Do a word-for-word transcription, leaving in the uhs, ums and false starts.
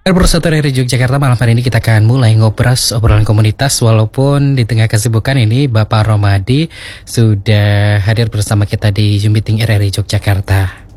Persatuan R R I Yogyakarta, malam hari ini kita akan mulai ngobras obrolan komunitas. Walaupun di tengah kesibukan ini Bapak Romadi sudah hadir bersama kita di Zoom Meeting R R I Yogyakarta.